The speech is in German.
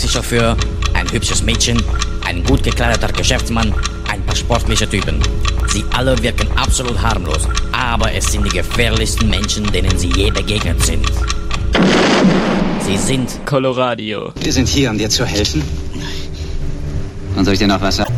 Taxichauffeur, ein hübsches Mädchen, ein gut gekleideter Geschäftsmann, ein paar sportliche Typen. Sie alle wirken absolut harmlos, aber es sind die gefährlichsten Menschen, denen sie je begegnet sind. Sie sind Coloradio. Wir sind hier, um dir zu helfen. Und soll ich dir noch was sagen?